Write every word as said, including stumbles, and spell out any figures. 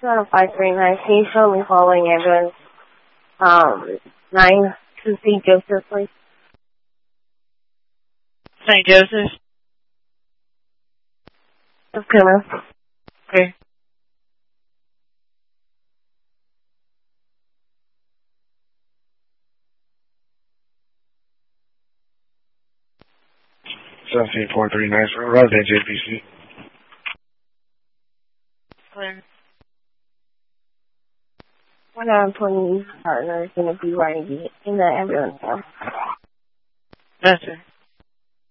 seven five three nine, can you show me following ambulance, um, nine to Saint Joseph, please? Saint Joseph? Okay, ma'am. Okay. seventeen four three nine, Resident J P C. Clear. One of our police partners is going to be riding in the ambulance now. Yes, sir.